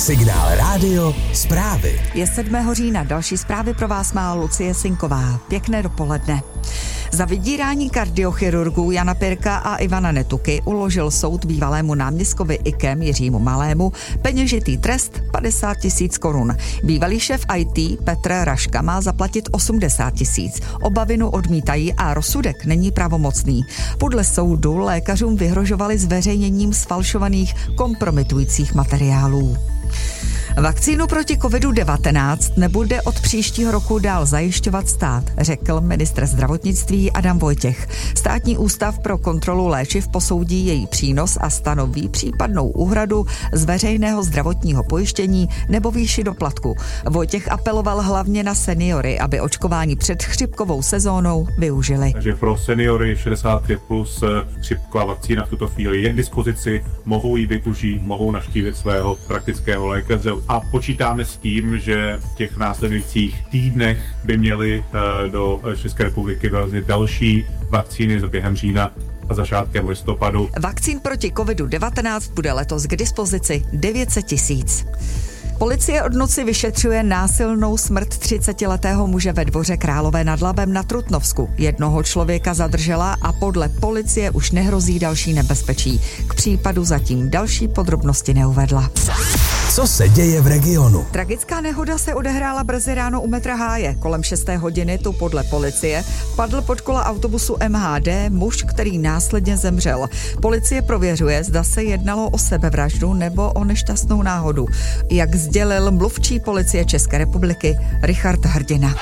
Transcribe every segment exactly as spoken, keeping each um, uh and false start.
Signál rádio, zprávy. Je sedmého října, další zprávy pro vás má Lucie Sinková. Pěkné dopoledne. Za vydírání kardiochirurgů Jana Pirka a Ivana Netuky uložil soud bývalému náměstkovi IKEM Jiřímu Malému peněžitý trest padesát tisíc korun. Bývalý šéf í té Petr Raška má zaplatit osmdesát tisíc. Oba vinu odmítají a rozsudek není pravomocný. Podle soudu lékařům vyhrožovali zveřejněním sfalšovaných kompromitujících materiálů. Vakcínu proti kovidu devatenáct nebude od příštího roku dál zajišťovat stát, řekl ministr zdravotnictví Adam Vojtěch. Státní ústav pro kontrolu léčiv posoudí její přínos a stanoví případnou úhradu z veřejného zdravotního pojištění nebo výši doplatku. Vojtěch apeloval hlavně na seniory, aby očkování před chřipkovou sezónou využili. Takže pro seniory šedesát pět plus chřipková vakcína v tuto chvíli je k dispozici, mohou ji využít, mohou navštívit svého praktického lékaře. A počítáme s tím, že v těch následujících týdnech by měly do České republiky vyrazit další vakcíny za během října a začátkem listopadu. Vakcín proti kovidu devatenáct bude letos k dispozici devět set tisíc. Policie od noci vyšetřuje násilnou smrt třicetiletého muže ve Dvoře Králové nad Labem na Trutnovsku. Jednoho člověka zadržela a podle policie už nehrozí další nebezpečí. K případu zatím další podrobnosti neuvedla. Co se děje v regionu? Tragická nehoda se odehrála brzy ráno u metra Háje. Kolem šesté hodiny tu podle policie padl pod kola autobusu em há dé muž, který následně zemřel. Policie prověřuje, zda se jednalo o sebevraždu nebo o nešťastnou náhodu. Jak sdělil mluvčí policie České republiky Richard Hrdina.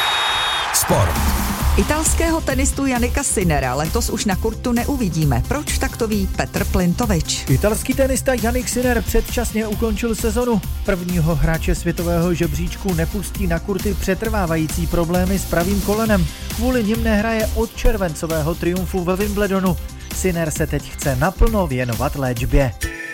Sport. Italského tenistu Jannika Sinnera letos už na kurtu neuvidíme. Proč, tak to ví Petr Plintovič. Italský tenista Jannik Sinner předčasně ukončil sezonu. Prvního hráče světového žebříčku nepustí na kurty přetrvávající problémy s pravým kolenem. Kvůli nim nehraje od červencového triumfu ve Wimbledonu. Sinner se teď chce naplno věnovat léčbě.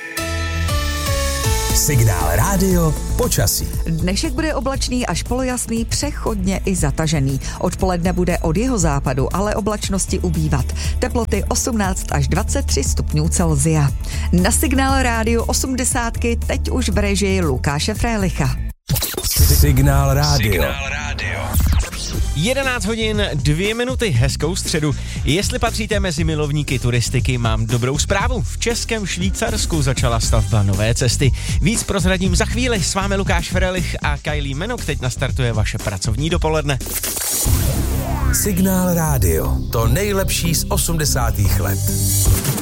Signál rádio, počasí. Dnešek bude oblačný až polojasný, přechodně i zatažený. Odpoledne bude od jihozápadu, ale oblačnosti ubývat. Teploty osmnáct až dvacet tři stupňů Celsia. Na Signál rádio osmdesátky teď už v režii Lukáše Frélicha. Signál rádio. Signál rádio. jedenáct hodin, dvě minuty, hezkou středu. Jestli patříte mezi milovníky turistiky, mám dobrou zprávu. V Českém Švýcarsku začala stavba nové cesty. Víc prozradím za chvíli. S vámi Lukáš Frelich a Kylie Minogue. Teď nastartuje vaše pracovní dopoledne. Signál rádio. To nejlepší z osmdesátých let.